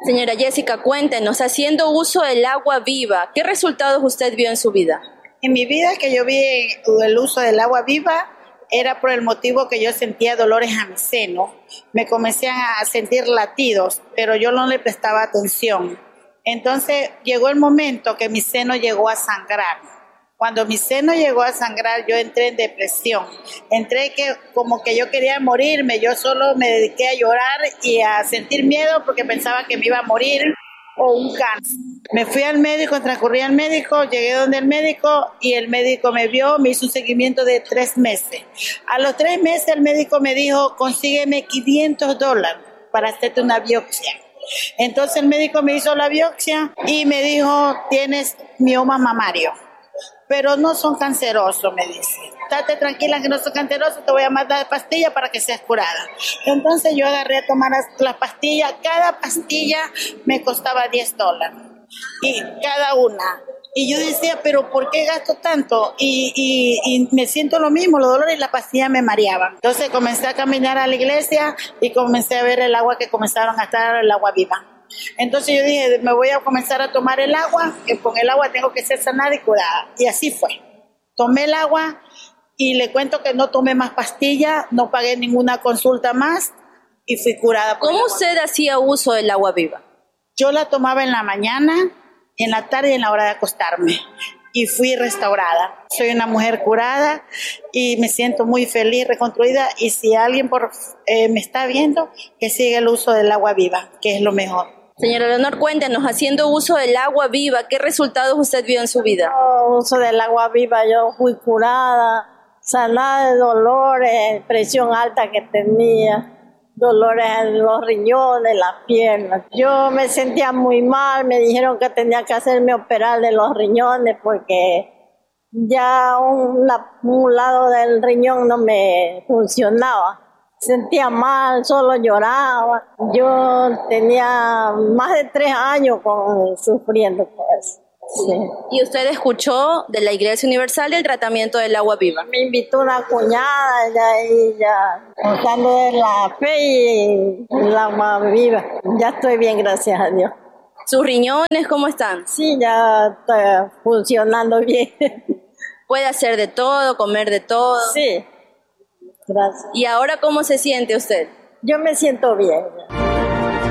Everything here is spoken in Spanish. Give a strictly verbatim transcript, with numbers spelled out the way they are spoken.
Señora Jessica, cuéntenos, haciendo uso del agua viva, ¿qué resultados usted vio en su vida? En mi vida que yo vi el uso del agua viva era por el motivo que yo sentía dolores a mi seno. Me comencé a sentir latidos, pero yo no le prestaba atención. Entonces llegó el momento que mi seno llegó a sangrar. Cuando mi seno llegó a sangrar, yo entré en depresión. Entré que como que yo quería morirme. Yo solo me dediqué a llorar y a sentir miedo porque pensaba que me iba a morir o un cáncer. Me fui al médico, transcurrí al médico, llegué donde el médico y el médico me vio, me hizo un seguimiento de tres meses. A los tres meses el médico me dijo, consígueme quinientos dólares para hacerte una biopsia. Entonces el médico me hizo la biopsia y me dijo, tienes mioma mamario, pero no son cancerosos, me dice. Estate tranquila que no son cancerosos, te voy a mandar pastillas para que seas curada. Entonces yo agarré a tomar las pastillas, cada pastilla me costaba diez dólares, y cada una. Y yo decía, pero ¿por qué gasto tanto? Y, y, y me siento lo mismo, los dolores y la pastilla me mareaban. Entonces comencé a caminar a la iglesia y comencé a ver el agua que comenzaron a estar, el agua viva. Entonces yo dije, me voy a comenzar a tomar el agua, que con el agua tengo que ser sanada y curada. Y así fue. Tomé el agua y le cuento que no tomé más pastillas, no pagué ninguna consulta más y fui curada. ¿Cómo usted hacía uso del agua viva? Yo la tomaba en la mañana, en la tarde y en la hora de acostarme. Y fui restaurada. Soy una mujer curada y me siento muy feliz, reconstruida. Y si alguien por, eh, me está viendo, que siga el uso del agua viva, que es lo mejor. Señora Leonor, cuéntenos, haciendo uso del agua viva, ¿qué resultados usted vio en su vida? Yo uso del agua viva, yo fui curada, sanada de dolores, presión alta que tenía, dolores en los riñones, las piernas. Yo me sentía muy mal, me dijeron que tenía que hacerme operar de los riñones porque ya una, un lado del riñón no me funcionaba. Sentía mal, solo lloraba. Yo tenía más de tres años con, sufriendo por eso. Sí. ¿Y usted escuchó de la Iglesia Universal el tratamiento del agua viva? Me invitó una cuñada, ella, ella, contando de la fe y el agua viva. Ya estoy bien, gracias a Dios. ¿Sus riñones cómo están? Sí, ya está funcionando bien. ¿Puede hacer de todo, comer de todo? Sí, gracias. ¿Y ahora cómo se siente usted? Yo me siento bien.